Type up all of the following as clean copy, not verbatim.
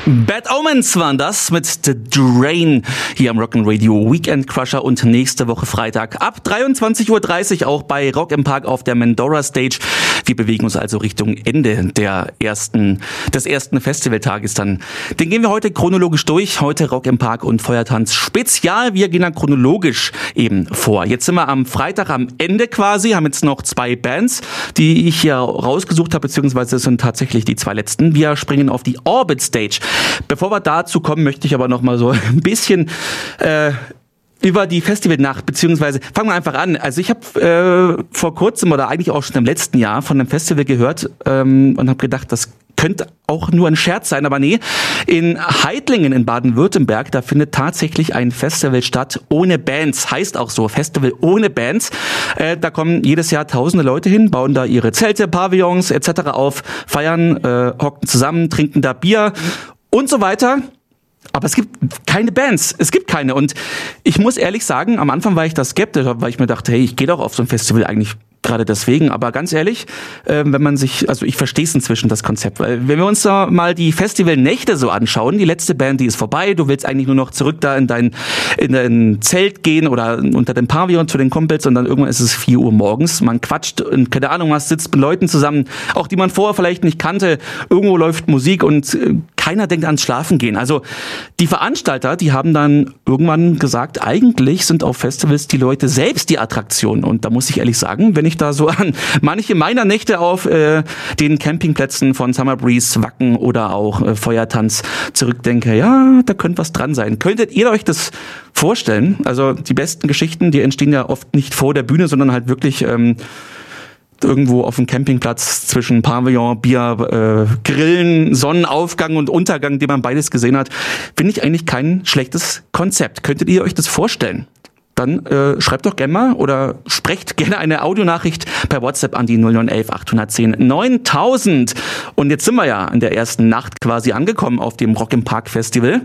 Bad Omens waren das mit The Drain hier am Rock'n Radio Weekend Crusher und nächste Woche Freitag ab 23:30 Uhr auch bei Rock im Park auf der Mandora Stage. Wir bewegen uns also Richtung Ende des ersten Festivaltages dann. Den gehen wir heute chronologisch durch. Heute Rock im Park und Feuertanz Spezial. Wir gehen dann chronologisch eben vor. Jetzt sind wir am Freitag am Ende quasi, haben jetzt noch 2 Bands, die ich hier rausgesucht habe, beziehungsweise es sind tatsächlich die 2 letzten. Wir springen auf die Orbit Stage. Bevor wir dazu kommen, möchte ich aber noch mal so ein bisschen über die Festivalnacht, beziehungsweise fangen wir einfach an. Also ich habe vor kurzem oder eigentlich auch schon im letzten Jahr von einem Festival gehört und habe gedacht, das könnte auch nur ein Scherz sein, aber nee. In Heidlingen in Baden-Württemberg, da findet tatsächlich ein Festival statt ohne Bands. Heißt auch so, Festival ohne Bands. Da kommen jedes Jahr tausende Leute hin, bauen da ihre Zelte, Pavillons etc. auf, feiern, hocken zusammen, trinken da Bier und so weiter. Aber es gibt keine Bands, es gibt keine. Und ich muss ehrlich sagen, am Anfang war ich da skeptisch, weil ich mir dachte, hey, ich gehe doch auf so ein Festival eigentlich gerade deswegen. Aber ganz ehrlich, ich verstehe es inzwischen, das Konzept. Weil wenn wir uns da mal die Festivalnächte so anschauen, die letzte Band, die ist vorbei, du willst eigentlich nur noch zurück da in dein Zelt gehen oder unter dem Pavillon zu den Kumpels und dann irgendwann ist es 4 Uhr morgens, man quatscht und keine Ahnung was, sitzt mit Leuten zusammen, auch die man vorher vielleicht nicht kannte, irgendwo läuft Musik und keiner denkt ans Schlafen gehen. Also die Veranstalter, die haben dann irgendwann gesagt, eigentlich sind auf Festivals die Leute selbst die Attraktion. Und da muss ich ehrlich sagen, wenn ich da so an manche meiner Nächte auf den Campingplätzen von Summer Breeze, Wacken oder auch Feuertanz zurückdenke, ja, da könnte was dran sein. Könntet ihr euch das vorstellen? Also die besten Geschichten, die entstehen ja oft nicht vor der Bühne, sondern halt wirklich irgendwo auf dem Campingplatz zwischen Pavillon, Bier, Grillen, Sonnenaufgang und Untergang, den man beides gesehen hat, finde ich eigentlich kein schlechtes Konzept. Könntet ihr euch das vorstellen? Dann schreibt doch gerne mal oder sprecht gerne eine Audionachricht per WhatsApp an die 0911 810 9000. Und jetzt sind wir ja in der ersten Nacht quasi angekommen auf dem Rock im Park Festival,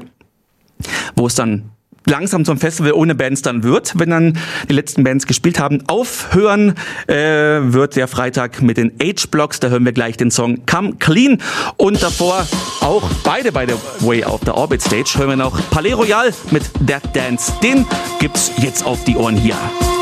wo es dann langsam zum Festival ohne Bands dann wird, wenn dann die letzten Bands gespielt haben. Aufhören wird der Freitag mit den H-Blocks, da hören wir gleich den Song Come Clean und davor auch beide, by the way, auf der Orbit Stage hören wir noch Palais Royal mit Death Dance. Den gibt's jetzt auf die Ohren hier.